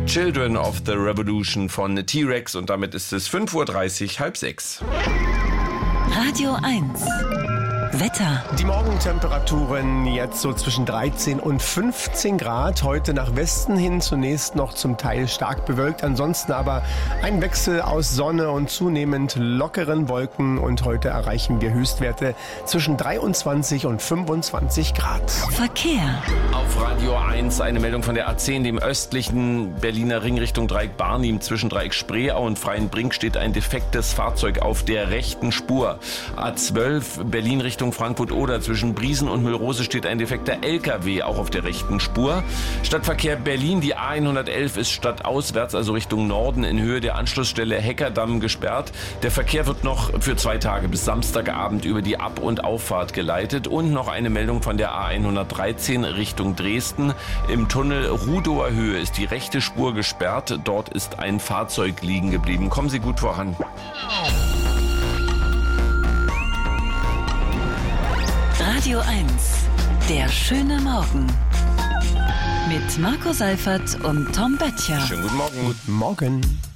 Children of the Revolution von T-Rex und damit ist es 5:30 Uhr, halb sechs. Radio 1. Wetter. Die Morgentemperaturen jetzt so zwischen 13 und 15 Grad. Heute nach Westen hin zunächst noch zum Teil stark bewölkt. Ansonsten aber ein Wechsel aus Sonne und zunehmend lockeren Wolken. Und heute erreichen wir Höchstwerte zwischen 23 und 25 Grad. Verkehr. Auf Radio 1 eine Meldung von der A10, dem östlichen Berliner Ring Richtung Dreieck Barnim. Zwischen Dreieck Spreeau und Freienbrink steht ein defektes Fahrzeug auf der rechten Spur. A12 Berlin Richtung Frankfurt-Oder. Zwischen Briesen und Müllrose steht ein defekter LKW auch auf der rechten Spur. Stadtverkehr Berlin, die A111 ist stadtauswärts, also Richtung Norden, in Höhe der Anschlussstelle Heckerdamm gesperrt. Der Verkehr wird noch für 2 Tage bis Samstagabend über die Ab- und Auffahrt geleitet. Und noch eine Meldung von der A113 Richtung Dresden. Im Tunnel Rudower Höhe ist die rechte Spur gesperrt. Dort ist ein Fahrzeug liegen geblieben. Kommen Sie gut voran. Radio 1. Der schöne Morgen. Mit Marco Seifert und Tom Böttcher. Schönen guten Morgen. Morgen.